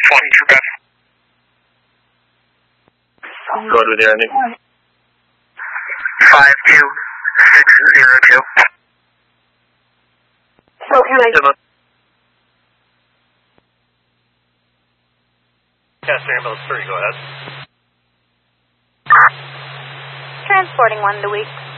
Go to the ending. 52602. Okay. Lancaster Ambulance 3, go ahead. Transporting 1 to Weeks.